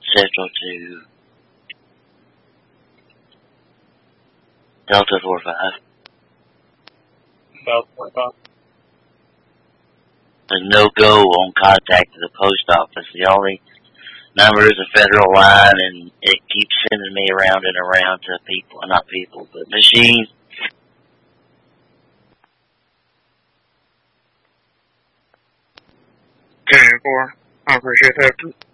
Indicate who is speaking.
Speaker 1: Central to Delta 45.
Speaker 2: Delta 45.
Speaker 1: There's no go on contact to the post office. The only number is a federal line, and it keeps sending me around and around to people, not people, but machines.
Speaker 2: Okay, 4. I appreciate that.